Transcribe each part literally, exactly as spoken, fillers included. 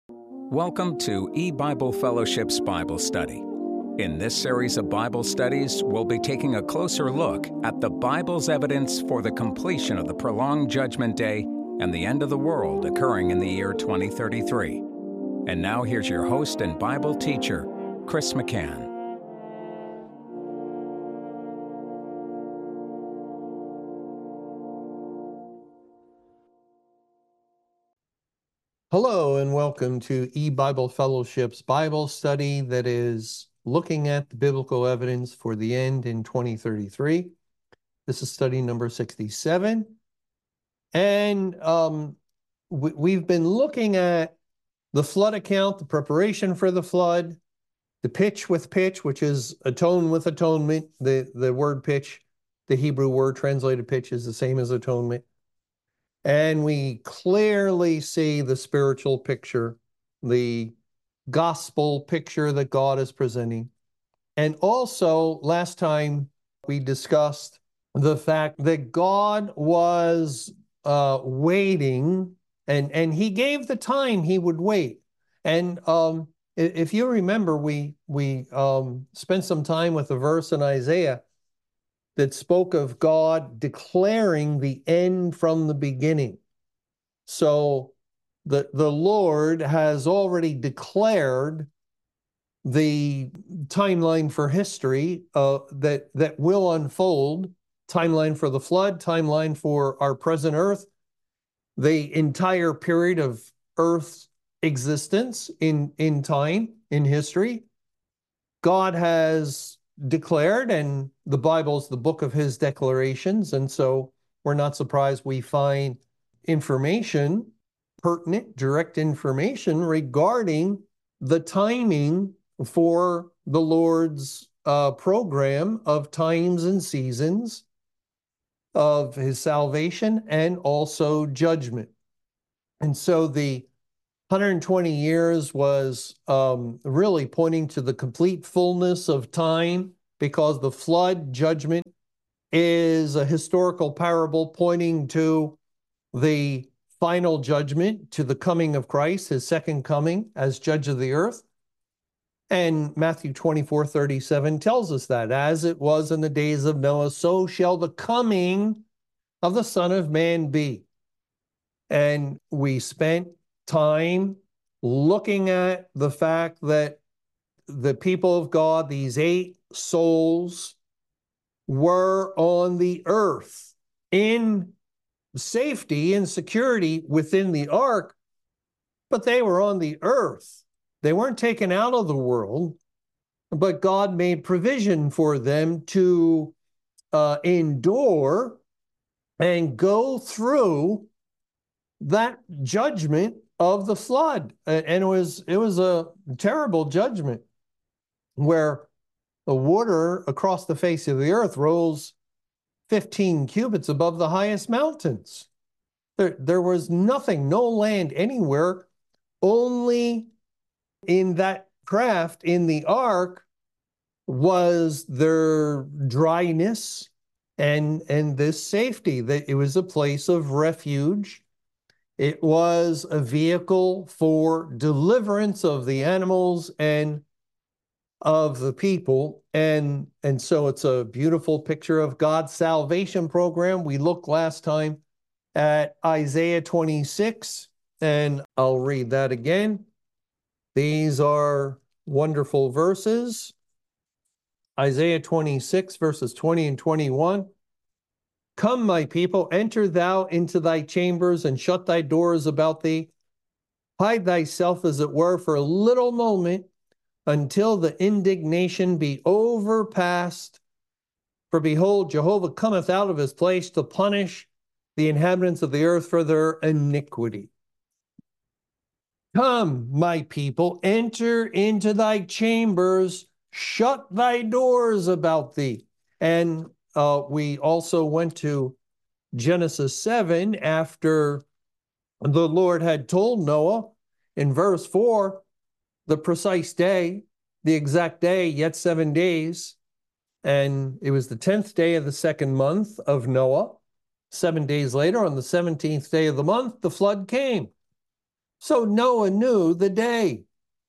Welcome to E-Bible Fellowship's Bible Study. In this series of Bible studies, we'll be taking a closer look at the Bible's evidence for the completion of the prolonged Judgment Day and the end of the world occurring in the year twenty thirty-three. And now here's your host and Bible teacher, Chris McCann. Hello and welcome to E-Bible Fellowship's Bible study that is looking at the biblical evidence for the end in twenty thirty-three. This is study number sixty-seven. And um, we, we've been looking at the flood account, the preparation for the flood, the pitch with pitch, which is atone with atonement. The, the word pitch, the Hebrew word translated pitch, is the same as atonement. And we clearly see the spiritual picture, the gospel picture that God is presenting. And also, last time we discussed the fact that God was uh, waiting, and, and he gave the time he would wait. And um, if you remember, we, we um, spent some time with a verse in Isaiah that spoke of God declaring the end from the beginning. So the, the Lord has already declared the timeline for history uh, that, that will unfold, timeline for the flood, timeline for our present earth, the entire period of Earth's existence in, in time, in history. God has declared, and the Bible is the book of his declarations, and so we're not surprised we find information, pertinent, direct information regarding the timing for the Lord's uh, program of times and seasons of his salvation and also judgment. And so the one hundred twenty years was um, really pointing to the complete fullness of time, because the flood judgment is a historical parable pointing to the final judgment, to the coming of Christ, his second coming as judge of the earth. And Matthew twenty-four thirty-seven tells us that, as it was in the days of Noah, so shall the coming of the Son of Man be. And we spent time looking at the fact that the people of God, these eight souls, were on the earth in safety and security within the ark, but they were on the earth. They weren't taken out of the world, but God made provision for them to uh, endure and go through that judgment of the flood. And it was it was a terrible judgment where the water across the face of the earth rose fifteen cubits above the highest mountains. There, there was nothing, no land anywhere, only in that craft, in the ark, was their dryness and, and this safety, that it was a place of refuge. It was a vehicle for deliverance of the animals and of the people. And, and so it's a beautiful picture of God's salvation program. We looked last time at Isaiah twenty-six, and I'll read that again. These are wonderful verses. Isaiah twenty-six, verses twenty and twenty-one. Come, my people, enter thou into thy chambers, and shut thy doors about thee. Hide thyself, as it were, for a little moment, until the indignation be overpast. For behold, Jehovah cometh out of his place to punish the inhabitants of the earth for their iniquity. Come, my people, enter into thy chambers, shut thy doors about thee. And uh, we also went to Genesis seven after the Lord had told Noah in verse four, the precise day, the exact day, yet seven days. And it was the tenth day of the second month of Noah. Seven days later, on the seventeenth day of the month, the flood came. So Noah knew the day.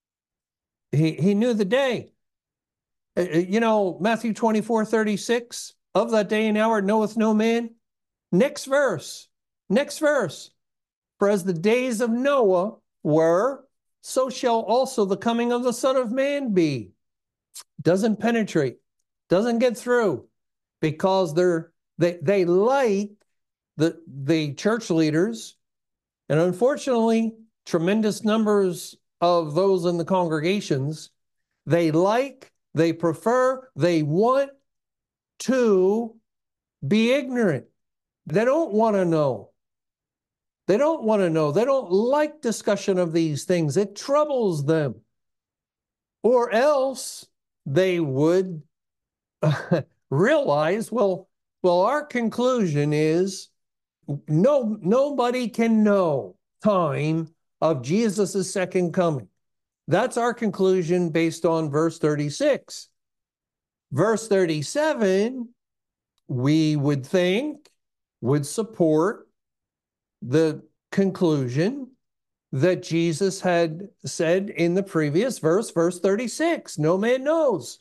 He, he knew the day. Uh, You know, Matthew twenty-four, thirty-six, of that day and hour knoweth no man. Next verse, next verse. For as the days of Noah were, so shall also the coming of the Son of Man be. Doesn't penetrate, doesn't get through, because they're they they like the the church leaders, and unfortunately, tremendous numbers of those in the congregations, they like, they prefer, they want to be ignorant. They don't want to know. They don't want to know. They don't like discussion of these things. It troubles them. Or else they would realize, well, well, our conclusion is no, nobody can know time of Jesus' second coming. That's our conclusion based on verse thirty-six. Verse thirty-seven, we would think, would support the conclusion that Jesus had said in the previous verse, verse thirty-six, no man knows.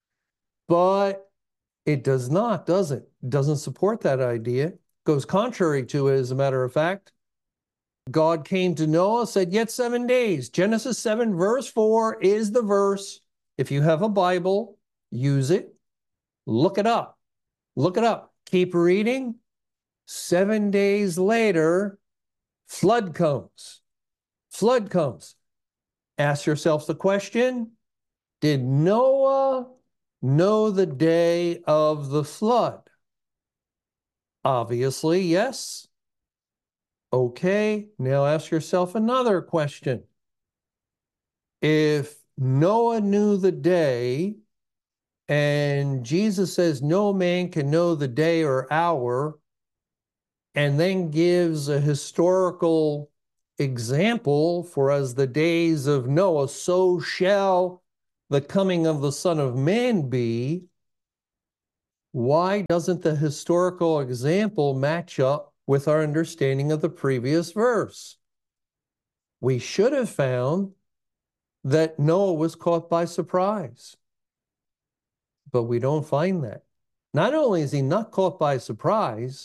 But it does not, does it? It doesn't support that idea. It goes contrary to it, as a matter of fact. God came to Noah, said, yet seven days. Genesis seven, verse four is the verse. If you have a Bible, use it. Look it up. Look it up. Keep reading. Seven days later, flood comes. Flood comes. Ask yourself the question, did Noah know the day of the flood? Obviously, yes. Okay, now ask yourself another question. If Noah knew the day, and Jesus says no man can know the day or hour, and then gives a historical example, for as the days of Noah, so shall the coming of the Son of Man be, why doesn't the historical example match up with our understanding of the previous verse? We should have found that Noah was caught by surprise, but we don't find that. Not only is he not caught by surprise,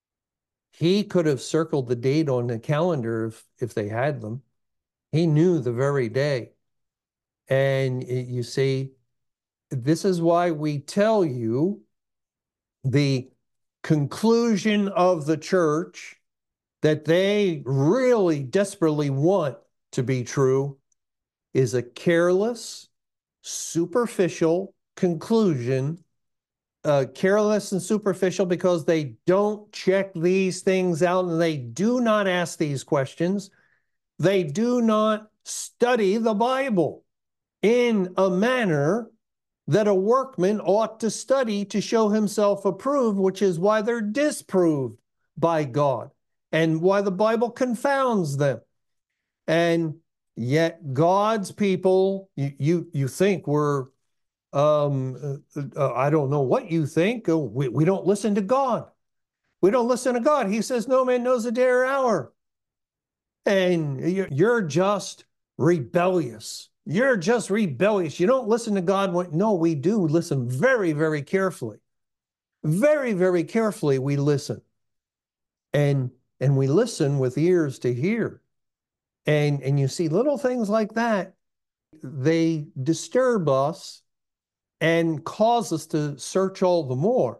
he could have circled the date on the calendar if, if they had them. He knew the very day. And you see, this is why we tell you the conclusion of the church that they really desperately want to be true is a careless, superficial conclusion. Uh, careless and superficial because they don't check these things out and they do not ask these questions. They do not study the Bible in a manner that a workman ought to study to show himself approved, which is why they're disproved by God and why the Bible confounds them. And yet God's people, you, you, you think we're Um, uh, I don't know what you think. We, we don't listen to God. We don't listen to God. He says, no man knows the day or hour. And you're just rebellious. You're just rebellious. You don't listen to God. No, we do listen very, very carefully. Very, very carefully we listen. And, and we listen with ears to hear. And, and you see little things like that, they disturb us and cause us to search all the more,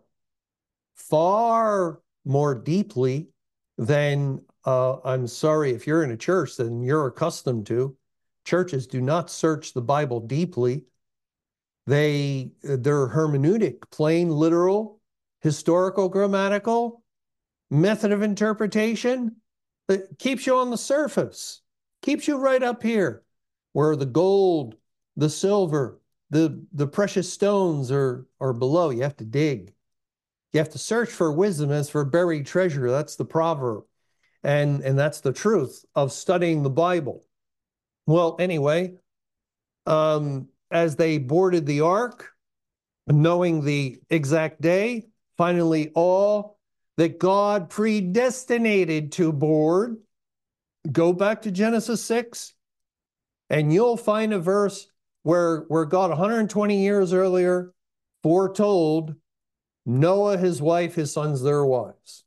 far more deeply than, uh, I'm sorry, if you're in a church, than you're accustomed to. Churches do not search the Bible deeply. They, their hermeneutic, plain, literal, historical, grammatical, method of interpretation, that keeps you on the surface, keeps you right up here, where the gold, the silver, The, the precious stones are, are below. You have to dig. You have to search for wisdom as for buried treasure. That's the proverb. And, and that's the truth of studying the Bible. Well, anyway, um, as they boarded the ark, knowing the exact day, finally all that God predestinated to board Go back to Genesis six, and you'll find a verse where, where God one hundred twenty years earlier foretold Noah, his wife, his sons, their wives.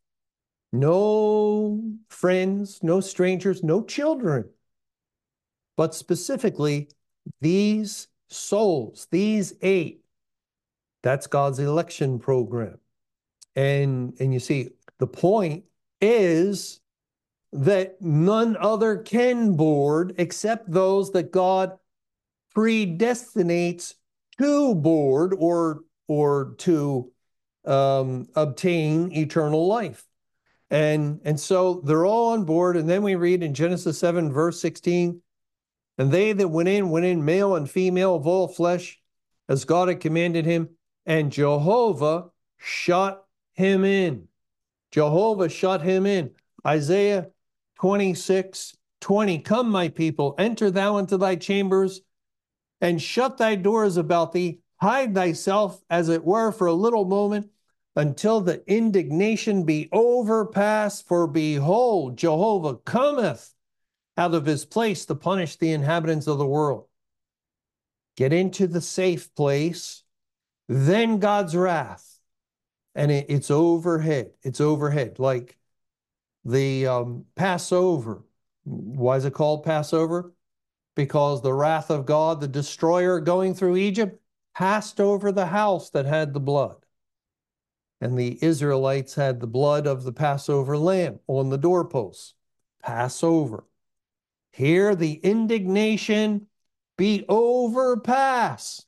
No friends, no strangers, no children, but specifically these souls, these eight. That's God's election program. And, and you see, the point is that none other can board except those that God predestinates to board or, or to um, obtain eternal life. And, and so they're all on board. And then we read in Genesis seven, verse sixteen, and they that went in, went in male and female of all flesh, as God had commanded him, and Jehovah shut him in. Jehovah shut him in. Isaiah twenty-six, twenty, come, my people, enter thou into thy chambers, and shut thy doors about thee, hide thyself, as it were, for a little moment, until the indignation be overpast. For behold, Jehovah cometh out of his place to punish the inhabitants of the world. Get into the safe place, then God's wrath. And it, it's overhead. It's overhead, like the um, Passover. Why is it called Passover? Because the wrath of God, the destroyer going through Egypt, passed over the house that had the blood. And the Israelites had the blood of the Passover lamb on the doorposts. Passover. Here the indignation be overpass,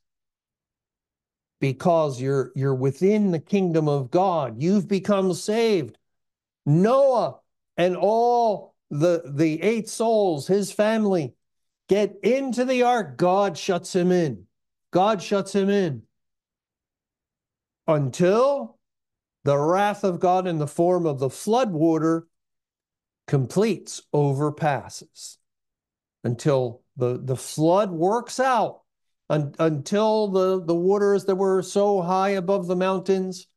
because you're, you're within the kingdom of God. You've become saved. Noah and all the, the eight souls, his family, get into the ark. God shuts him in. God shuts him in until the wrath of God in the form of the flood water completes, overpasses, until the, the flood works out, un, until the, the waters that were so high above the mountains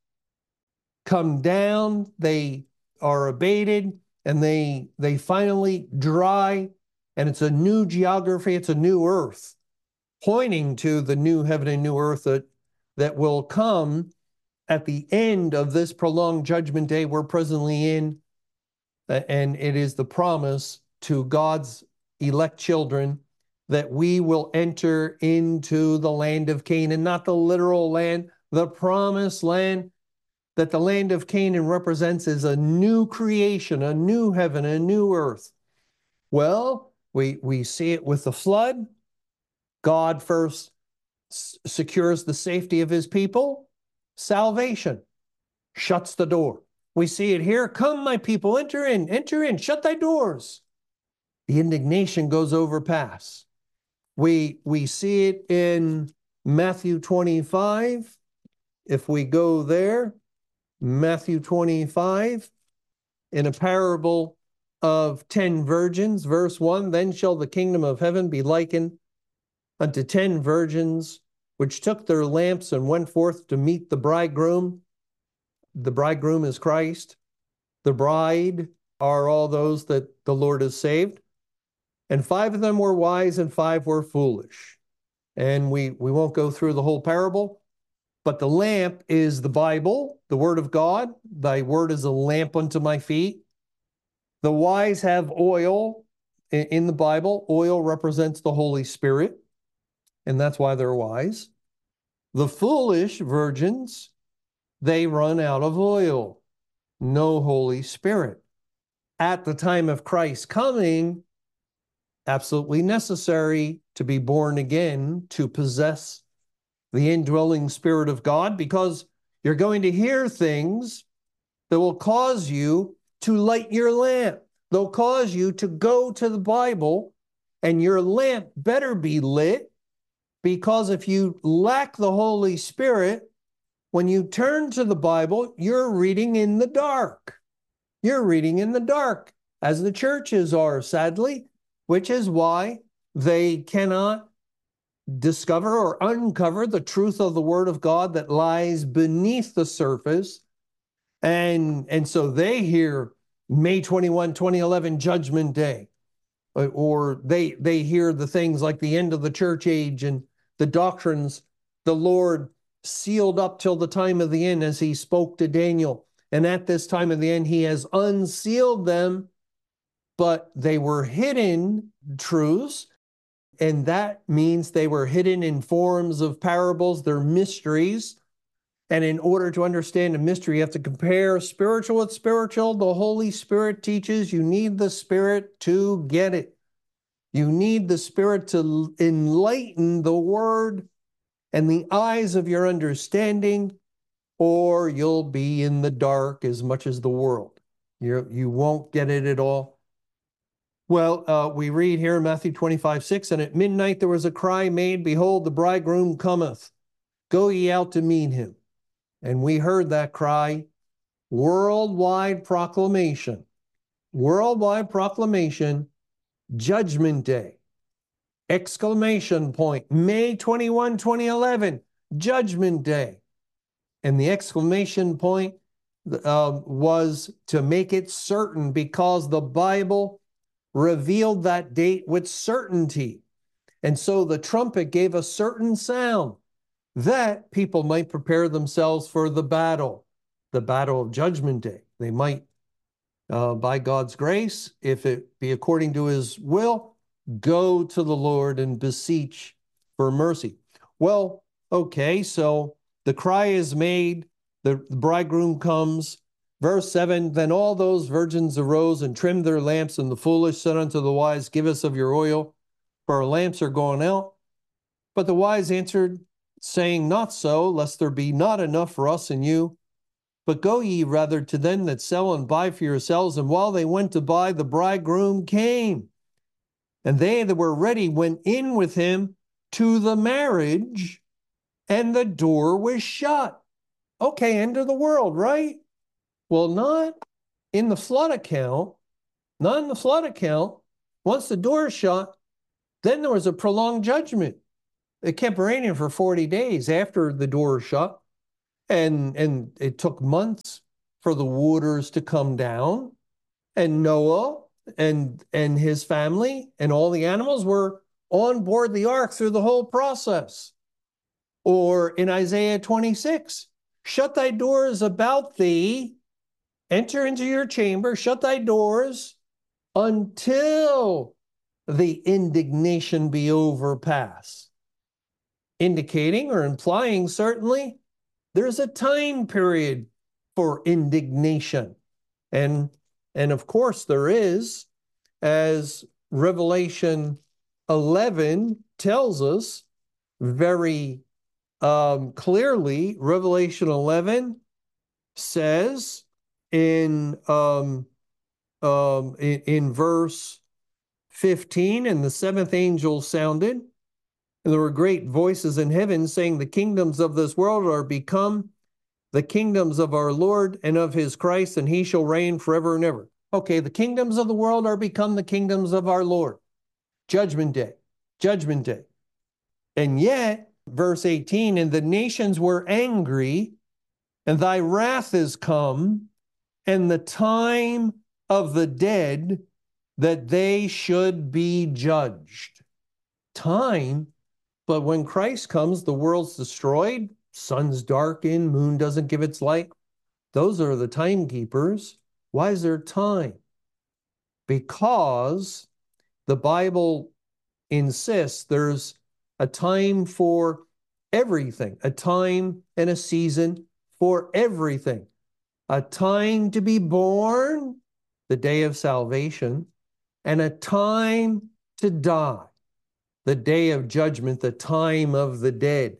come down, they are abated, and they, they finally dry, and it's a new geography, it's a new earth, pointing to the new heaven and new earth that, that will come at the end of this prolonged judgment day we're presently in. And it is the promise to God's elect children that we will enter into the land of Canaan, not the literal land, the promised land that the land of Canaan represents is a new creation, a new heaven, a new earth. Well, we, we see it with the flood. God first s- secures the safety of his people. Salvation shuts the door. We see it here. Come, my people, enter in, enter in, shut thy doors. The indignation goes overpass. We, we see it in Matthew twenty-five. If we go there, Matthew twenty-five, in a parable of ten virgins, verse one, then shall the kingdom of heaven be likened unto ten virgins, which took their lamps and went forth to meet the bridegroom. The bridegroom is Christ. The bride are all those that the Lord has saved. And five of them were wise and five were foolish. And we, we won't go through the whole parable, but the lamp is the Bible, the word of God. Thy word is a lamp unto my feet. The wise have oil in, in the Bible. Oil represents the Holy Spirit, and that's why they're wise. The foolish virgins, they run out of oil, no Holy Spirit. At the time of Christ's coming, absolutely necessary to be born again, to possess the indwelling Spirit of God, because you're going to hear things that will cause you to light your lamp. They'll cause you to go to the Bible, and your lamp better be lit, because if you lack the Holy Spirit, when you turn to the Bible, you're reading in the dark. You're reading in the dark, as the churches are, sadly, which is why they cannot discover or uncover the truth of the Word of God that lies beneath the surface. And, and so they hear May twenty-first, twenty eleven, Judgment Day. or they they hear the things like the end of the church age and the doctrines the Lord sealed up till the time of the end as he spoke to Daniel. And at this time of the end, he has unsealed them, but they were hidden truths. And that means they were hidden in forms of parables. They're mysteries. And in order to understand a mystery, you have to compare spiritual with spiritual. The Holy Spirit teaches you need the Spirit to get it. You need the Spirit to enlighten the Word and the eyes of your understanding, or you'll be in the dark as much as the world. You, you won't get it at all. Well, uh, we read here in Matthew twenty-five, six, and at midnight there was a cry made, behold, the bridegroom cometh. Go ye out to meet him. And we heard that cry, worldwide proclamation, worldwide proclamation, Judgment Day, exclamation point, May twenty-first, twenty eleven, Judgment Day. And the exclamation point uh, was to make it certain, because the Bible revealed that date with certainty. And so the trumpet gave a certain sound that people might prepare themselves for the battle, the battle of Judgment Day. They might, uh, by God's grace, if it be according to his will, go to the Lord and beseech for mercy. Well, okay, so the cry is made, the, the bridegroom comes. Verse seven, then all those virgins arose and trimmed their lamps, and the foolish said unto the wise, give us of your oil, for our lamps are gone out. But the wise answered, saying, not so, lest there be not enough for us and you. But go ye rather to them that sell and buy for yourselves. And while they went to buy, the bridegroom came. And they that were ready went in with him to the marriage, and the door was shut. Okay, end of the world, right? Well, not in the flood account. Not in the flood account. Once the door is shut, then there was a prolonged judgment. It kept raining for forty days after the door was shut. And, and it took months for the waters to come down. And Noah and, and his family and all the animals were on board the ark through the whole process. Or in Isaiah twenty-six, shut thy doors about thee, enter into your chamber, shut thy doors until the indignation be overpassed. Indicating or implying, certainly, there's a time period for indignation. And, and of course there is, as Revelation eleven tells us very um, clearly. Revelation eleven says in, um, um, in, in verse fifteen, and the seventh angel sounded, and there were great voices in heaven saying, the kingdoms of this world are become the kingdoms of our Lord and of his Christ, and he shall reign forever and ever. Okay, the kingdoms of the world are become the kingdoms of our Lord. Judgment Day, Judgment Day. And yet, verse eighteen, and the nations were angry, and thy wrath is come, and the time of the dead that they should be judged. Time? But when Christ comes, the world's destroyed, sun's darkened, moon doesn't give its light. Those are the timekeepers. Why is there time? Because the Bible insists there's a time for everything, a time and a season for everything. A time to be born, the day of salvation, and a time to die, the day of judgment, the time of the dead.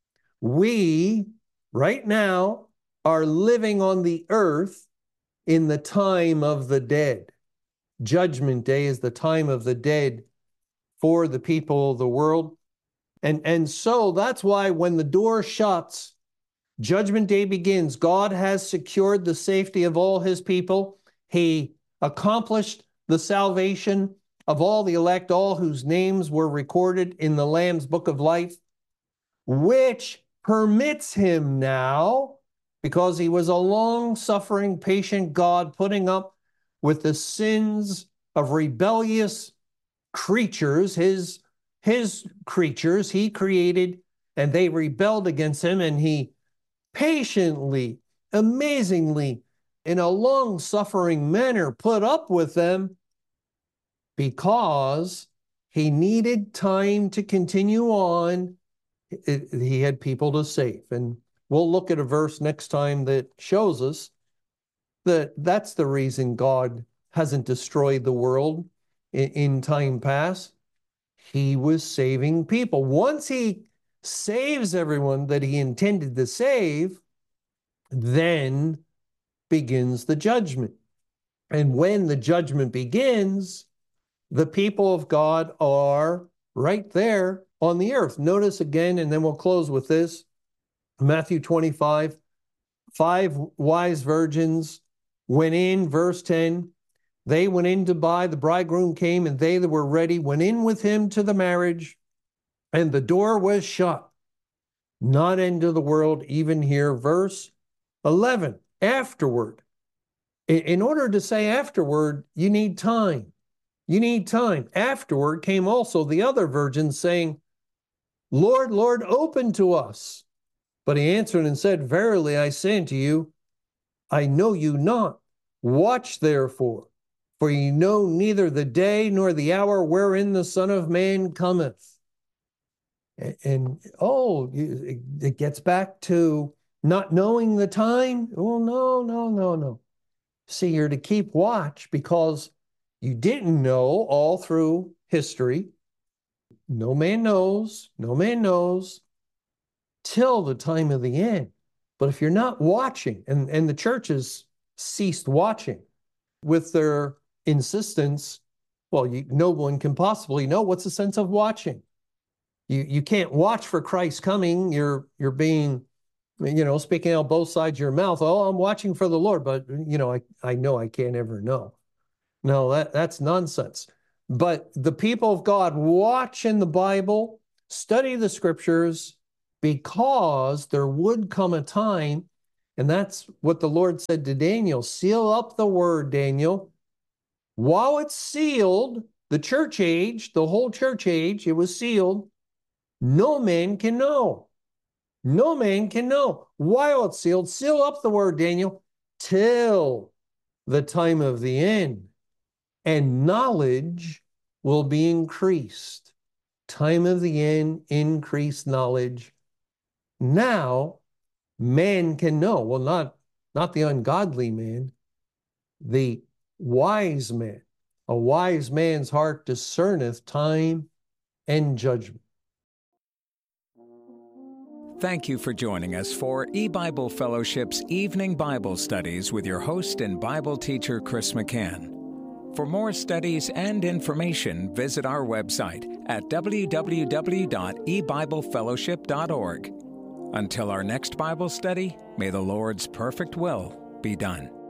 We, right now, are living on the earth in the time of the dead. Judgment Day is the time of the dead for the people of the world. And, and so that's why when the door shuts, Judgment Day begins. God has secured the safety of all his people. He accomplished the salvation of all the elect, all whose names were recorded in the Lamb's Book of Life, which permits him now, because he was a long-suffering, patient God, putting up with the sins of rebellious creatures, his, his creatures he created, and they rebelled against him, and he patiently, amazingly, in a long-suffering manner put up with them because he needed time to continue on. It, he had people to save. And we'll look at a verse next time that shows us that that's the reason God hasn't destroyed the world in, in time past. He was saving people. Once he saves everyone that he intended to save, then begins the judgment. And when the judgment begins, the people of God are right there on the earth. Notice again, and then we'll close with this, Matthew twenty-five, five wise virgins went in, verse ten, they went in to buy, the bridegroom came, and they that were ready went in with him to the marriage, and the door was shut. Not into the world, even here, verse eleven, afterward. In order to say afterward, you need time. You need time. Afterward came also the other virgins, saying, Lord, Lord, open to us. But he answered and said, Verily I say unto you, I know you not. Watch therefore, for ye know neither the day nor the hour wherein the Son of Man cometh. And, and oh, it gets back to not knowing the time. Oh, no, no, no, no. See, you're to keep watch because you didn't know all through history. No man knows, no man knows till the time of the end. But if you're not watching, and, and the church has ceased watching with their insistence, well, you, no one can possibly know. What's the sense of watching? You, you can't watch for Christ's coming. You're, you're being, you know, speaking out both sides of your mouth. Oh, I'm watching for the Lord, but, you know, I, I know I can't ever know. No, that, that's nonsense. But the people of God watch in the Bible, study the scriptures, because there would come a time, and that's what the Lord said to Daniel, seal up the word, Daniel. While it's sealed, the church age, the whole church age, it was sealed, no man can know. No man can know. While it's sealed, seal up the word, Daniel, till the time of the end. And knowledge will be increased. Time of the end, increased knowledge. Now, man can know. Well, not, not the ungodly man, the wise man. A wise man's heart discerneth time and judgment. Thank you for joining us for eBible Fellowship's Evening Bible Studies with your host and Bible teacher, Chris McCann. For more studies and information, visit our website at w w w dot e bible fellowship dot org. Until our next Bible study, may the Lord's perfect will be done.